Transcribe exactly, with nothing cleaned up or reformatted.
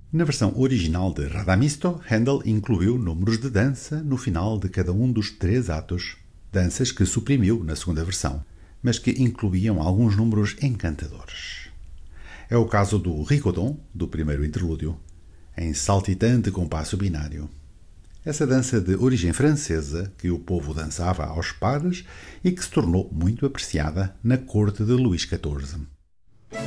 Na versão original de Radamisto, Handel incluiu números de dança no final de cada um dos três atos, danças que suprimiu na segunda versão, mas que incluíam alguns números encantadores. É o caso do Rigodon, do primeiro interlúdio, em saltitante compasso binário. Essa dança de origem francesa que o povo dançava aos pares e que se tornou muito apreciada na corte de Luís catorze.